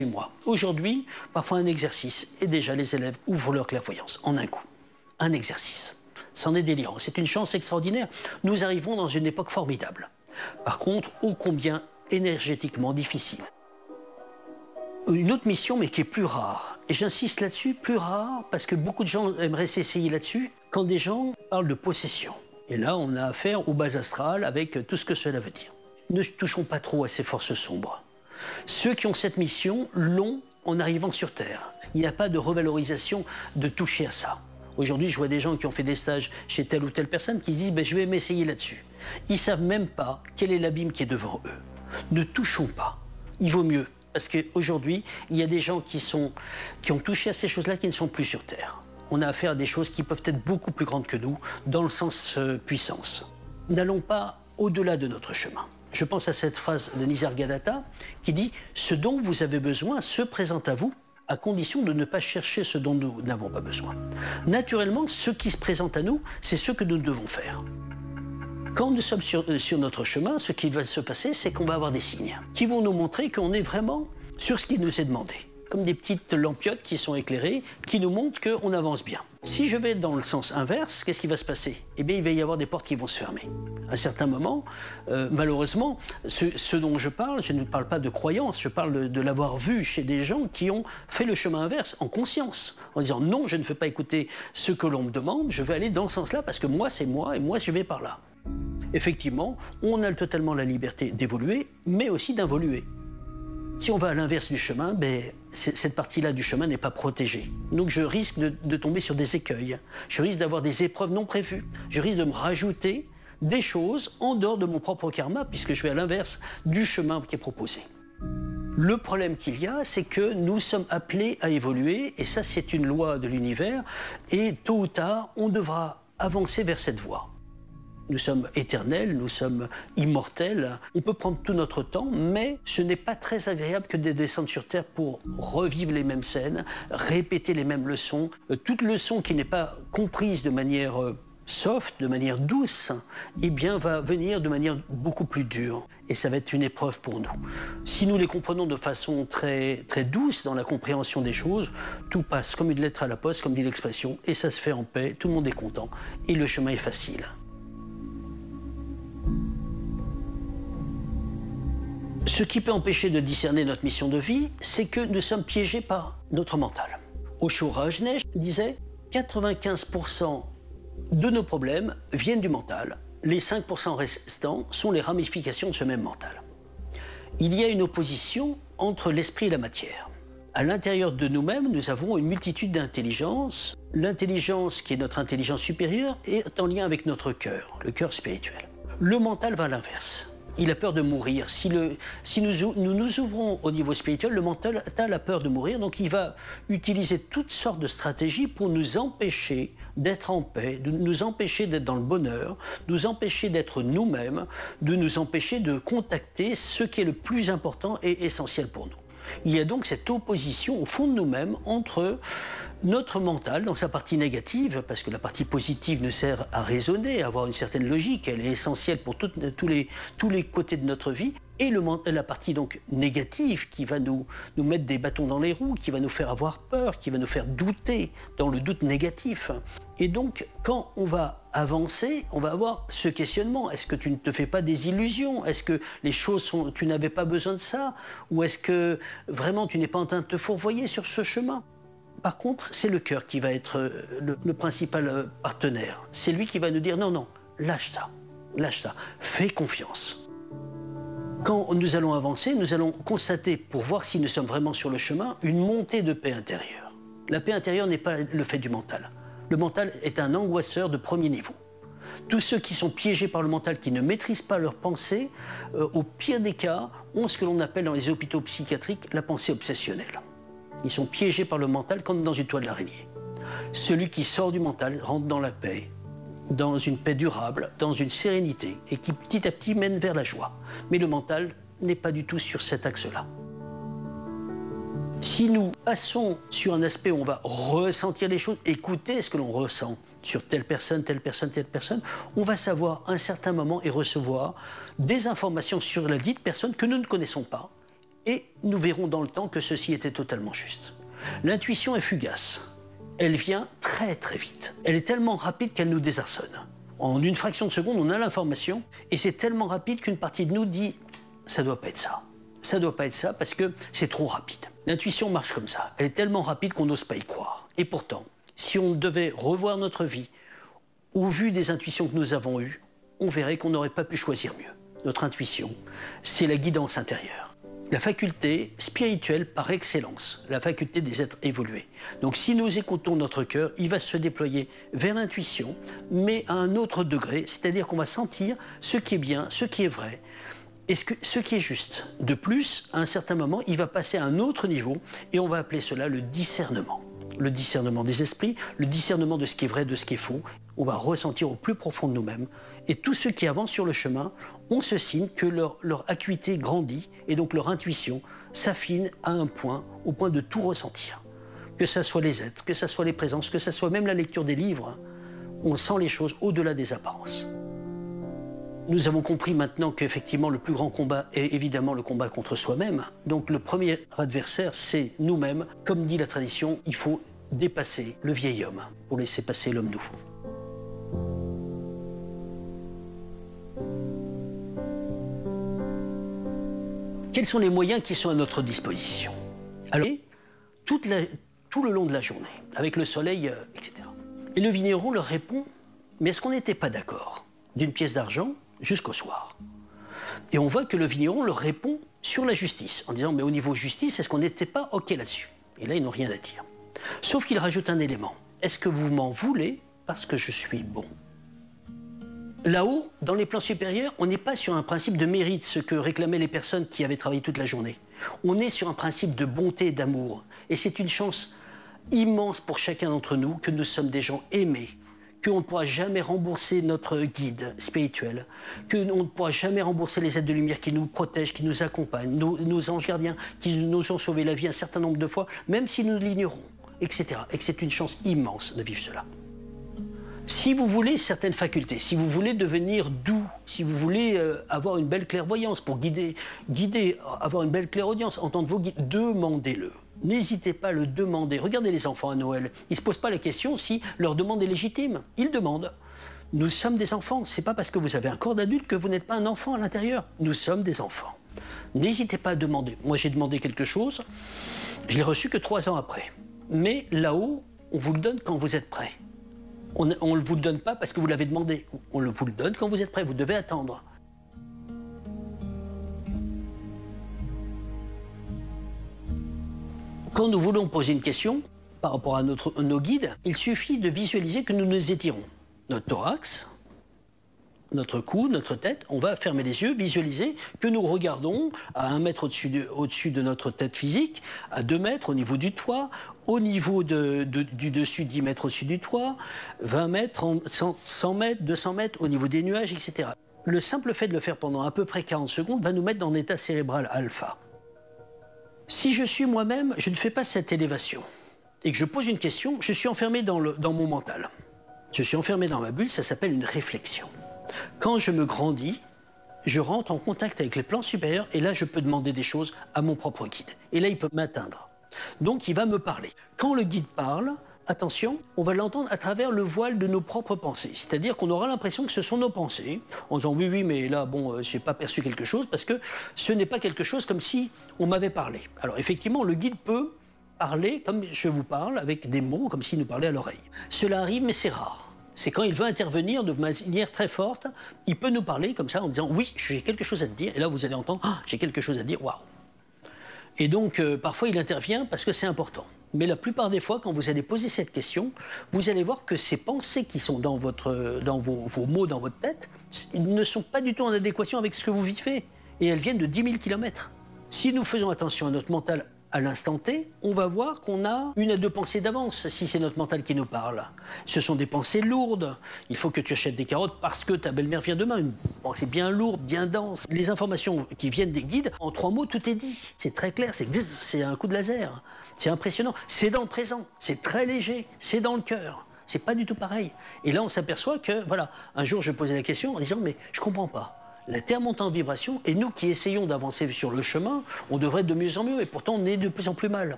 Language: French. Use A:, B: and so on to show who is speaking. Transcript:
A: Moi. Aujourd'hui, parfois un exercice, et déjà les élèves ouvrent leur clairvoyance en un coup. Un exercice. C'en est délirant. C'est une chance extraordinaire. Nous arrivons dans une époque formidable. Par contre, ô combien énergétiquement difficile. Une autre mission, mais qui est plus rare. Et j'insiste là-dessus, plus rare, parce que beaucoup de gens aimeraient s'essayer là-dessus, quand des gens parlent de possession. Et là, on a affaire aux bases astrales avec tout ce que cela veut dire. Ne touchons pas trop à ces forces sombres. Ceux qui ont cette mission l'ont en arrivant sur Terre. Il n'y a pas de revalorisation de toucher à ça. Aujourd'hui, je vois des gens qui ont fait des stages chez telle ou telle personne qui se disent « je vais m'essayer là-dessus ». Ils ne savent même pas quel est l'abîme qui est devant eux. Ne touchons pas. Il vaut mieux. Parce qu'aujourd'hui, il y a des gens qui ont touché à ces choses-là qui ne sont plus sur Terre. On a affaire à des choses qui peuvent être beaucoup plus grandes que nous, dans le sens puissance. N'allons pas au-delà de notre chemin. Je pense à cette phrase de Nisargadatta qui dit « Ce dont vous avez besoin se présente à vous, à condition de ne pas chercher ce dont nous n'avons pas besoin. » Naturellement, ce qui se présente à nous, c'est ce que nous devons faire. Quand nous sommes sur notre chemin, ce qui va se passer, c'est qu'on va avoir des signes qui vont nous montrer qu'on est vraiment sur ce qui nous est demandé. Comme des petites lampiottes qui sont éclairées, qui nous montrent qu'on avance bien. Si je vais dans le sens inverse, qu'est-ce qui va se passer? Eh bien, il va y avoir des portes qui vont se fermer. À un certain moment, malheureusement, ce dont je ne parle pas de croyance, je parle de l'avoir vu chez des gens qui ont fait le chemin inverse, en conscience, en disant non, je ne veux pas écouter ce que l'on me demande, je vais aller dans ce sens-là parce que moi, c'est moi et moi, je vais par là. Effectivement, on a totalement la liberté d'évoluer, mais aussi d'involuer. Si on va à l'inverse du chemin, cette partie-là du chemin n'est pas protégée. Donc je risque de tomber sur des écueils. Je risque d'avoir des épreuves non prévues. Je risque de me rajouter des choses en dehors de mon propre karma, puisque je vais à l'inverse du chemin qui est proposé. Le problème qu'il y a, c'est que nous sommes appelés à évoluer, et ça c'est une loi de l'univers, et tôt ou tard, on devra avancer vers cette voie. Nous sommes éternels, nous sommes immortels. On peut prendre tout notre temps, mais ce n'est pas très agréable que de descendre sur Terre pour revivre les mêmes scènes, répéter les mêmes leçons. Toute leçon qui n'est pas comprise de manière soft, de manière douce, eh bien, va venir de manière beaucoup plus dure. Et ça va être une épreuve pour nous. Si nous les comprenons de façon très, très douce dans la compréhension des choses, tout passe comme une lettre à la poste, comme dit l'expression, et ça se fait en paix, tout le monde est content, et le chemin est facile. Ce qui peut empêcher de discerner notre mission de vie, c'est que nous sommes piégés par notre mental. Osho Rajneesh disait 95% de nos problèmes viennent du mental. Les 5% restants sont les ramifications de ce même mental. Il y a une opposition entre l'esprit et la matière. À l'intérieur de nous-mêmes, nous avons une multitude d'intelligences. L'intelligence, qui est notre intelligence supérieure, est en lien avec notre cœur, le cœur spirituel. Le mental va à l'inverse. Il a peur de mourir. Si nous nous ouvrons au niveau spirituel, le mental a peur de mourir, donc il va utiliser toutes sortes de stratégies pour nous empêcher d'être en paix, de nous empêcher d'être dans le bonheur, nous empêcher d'être nous-mêmes, de nous empêcher de contacter ce qui est le plus important et essentiel pour nous. Il y a donc cette opposition au fond de nous-mêmes entre notre mental, dans sa partie négative, parce que la partie positive nous sert à raisonner, à avoir une certaine logique, elle est essentielle pour tous les côtés de notre vie, et la partie donc négative qui va nous mettre des bâtons dans les roues, qui va nous faire avoir peur, qui va nous faire douter, dans le doute négatif. Et donc, quand on va avancer, on va avoir ce questionnement. Est-ce que tu ne te fais pas des illusions? Est-ce que les choses tu n'avais pas besoin de ça? Ou est-ce que vraiment tu n'es pas en train de te fourvoyer sur ce chemin? Par contre, c'est le cœur qui va être le principal partenaire. C'est lui qui va nous dire non, non, lâche ça, fais confiance. Quand nous allons avancer, nous allons constater, pour voir si nous sommes vraiment sur le chemin, une montée de paix intérieure. La paix intérieure n'est pas le fait du mental. Le mental est un angoisseur de premier niveau. Tous ceux qui sont piégés par le mental, qui ne maîtrisent pas leurs pensées, au pire des cas, ont ce que l'on appelle dans les hôpitaux psychiatriques la pensée obsessionnelle. Ils sont piégés par le mental comme dans une toile d'araignée. Celui qui sort du mental rentre dans la paix, dans une paix durable, dans une sérénité, et qui petit à petit mène vers la joie. Mais le mental n'est pas du tout sur cet axe-là. Si nous passons sur un aspect où on va ressentir les choses, écouter ce que l'on ressent sur telle personne, on va savoir à un certain moment et recevoir des informations sur la dite personne que nous ne connaissons pas Et nous verrons dans le temps que ceci était totalement juste. L'intuition est fugace. Elle vient très très vite. Elle est tellement rapide qu'elle nous désarçonne. En une fraction de seconde, on a l'information et c'est tellement rapide qu'une partie de nous dit « ça doit pas être ça ». Ça doit pas être ça parce que c'est trop rapide. L'intuition marche comme ça. Elle est tellement rapide qu'on n'ose pas y croire. Et pourtant, si on devait revoir notre vie au vu des intuitions que nous avons eues, on verrait qu'on n'aurait pas pu choisir mieux. Notre intuition, c'est la guidance intérieure. La faculté spirituelle par excellence, la faculté des êtres évolués. Donc si nous écoutons notre cœur, il va se déployer vers l'intuition, mais à un autre degré, c'est-à-dire qu'on va sentir ce qui est bien, ce qui est vrai, et ce qui est juste. De plus, à un certain moment, il va passer à un autre niveau, et on va appeler cela le discernement. Le discernement des esprits, le discernement de ce qui est vrai, de ce qui est faux. On va ressentir au plus profond de nous-mêmes. Et tous ceux qui avancent sur le chemin ont ce signe que leur acuité grandit et donc leur intuition s'affine à un point, au point de tout ressentir. Que ce soit les êtres, que ce soit les présences, que ce soit même la lecture des livres, on sent les choses au-delà des apparences. Nous avons compris maintenant qu'effectivement le plus grand combat est évidemment le combat contre soi-même. Donc le premier adversaire, c'est nous-mêmes. Comme dit la tradition, il faut dépasser le vieil homme pour laisser passer l'homme nouveau. Quels sont les moyens qui sont à notre disposition? Alors, tout le long de la journée, avec le soleil, etc. Et le vigneron leur répond, mais est-ce qu'on n'était pas d'accord d'une pièce d'argent jusqu'au soir? Et on voit que le vigneron leur répond sur la justice, en disant, mais au niveau justice, est-ce qu'on n'était pas OK là-dessus? Et là, ils n'ont rien à dire. Sauf qu'il rajoute un élément. Est-ce que vous m'en voulez parce que je suis bon? Là-haut, dans les plans supérieurs, on n'est pas sur un principe de mérite, ce que réclamaient les personnes qui avaient travaillé toute la journée. On est sur un principe de bonté et d'amour. Et c'est une chance immense pour chacun d'entre nous que nous sommes des gens aimés, qu'on ne pourra jamais rembourser notre guide spirituel, qu'on ne pourra jamais rembourser les êtres de lumière qui nous protègent, qui nous accompagnent, nos anges gardiens qui nous ont sauvé la vie un certain nombre de fois, même si nous l'ignorons, etc. Et que c'est une chance immense de vivre cela. Si vous voulez certaines facultés, si vous voulez devenir doux, si vous voulez avoir une belle clairvoyance pour guider, avoir une belle clairaudience, entendre vos guides, demandez-le. N'hésitez pas à le demander. Regardez les enfants à Noël. Ils ne se posent pas la question si leur demande est légitime. Ils demandent. Nous sommes des enfants. Ce n'est pas parce que vous avez un corps d'adulte que vous n'êtes pas un enfant à l'intérieur. Nous sommes des enfants. N'hésitez pas à demander. Moi, j'ai demandé quelque chose. Je ne l'ai reçu que 3 ans après. Mais là-haut, on vous le donne quand vous êtes prêt. On ne vous le donne pas parce que vous l'avez demandé. On vous le donne quand vous êtes prêt. Vous devez attendre. Quand nous voulons poser une question par rapport à nos guides, il suffit de visualiser que nous nous étirons. Notre thorax, notre cou, notre tête, on va fermer les yeux, visualiser que nous regardons à 1 mètre au-dessus de notre tête physique, à 2 mètres au niveau du toit, au niveau du dessus, 10 mètres au-dessus du toit, 20 mètres, 100 mètres, 200 mètres au niveau des nuages, etc. Le simple fait de le faire pendant à peu près 40 secondes va nous mettre dans un état cérébral alpha. Si je suis moi-même, je ne fais pas cette élévation et que je pose une question, je suis enfermé dans mon mental. Je suis enfermé dans ma bulle, ça s'appelle une réflexion. Quand je me grandis, je rentre en contact avec les plans supérieurs et là, je peux demander des choses à mon propre guide. Et là, il peut m'atteindre. Donc, il va me parler. Quand le guide parle, attention, on va l'entendre à travers le voile de nos propres pensées. C'est-à-dire qu'on aura l'impression que ce sont nos pensées, en disant oui, mais là, bon, je n'ai pas perçu quelque chose, parce que ce n'est pas quelque chose comme si on m'avait parlé. Alors, effectivement, le guide peut parler comme je vous parle, avec des mots, comme s'il nous parlait à l'oreille. Cela arrive, mais c'est rare. C'est quand il veut intervenir de manière très forte, il peut nous parler comme ça en disant « Oui, j'ai quelque chose à te dire ». Et là, vous allez entendre « J'ai quelque chose à dire, waouh ». Et donc, parfois, il intervient parce que c'est important. Mais la plupart des fois, quand vous allez poser cette question, vous allez voir que ces pensées qui sont dans vos mots, dans votre tête, ne sont pas du tout en adéquation avec ce que vous vivez. Et elles viennent de 10 000 kilomètres. Si nous faisons attention à notre mental à l'instant T, on va voir qu'on a 1 à 2 pensées d'avance, si c'est notre mental qui nous parle. Ce sont des pensées lourdes. Il faut que tu achètes des carottes parce que ta belle-mère vient demain. Une pensée bien lourde, bien dense. Les informations qui viennent des guides, en 3 mots, tout est dit. C'est très clair, c'est un coup de laser. C'est impressionnant. C'est dans le présent, c'est très léger, c'est dans le cœur. C'est pas du tout pareil. Et là, on s'aperçoit que, voilà, un jour, je posais la question en disant « Mais je comprends pas. La Terre monte en vibration et nous qui essayons d'avancer sur le chemin, on devrait être de mieux en mieux et pourtant on est de plus en plus mal.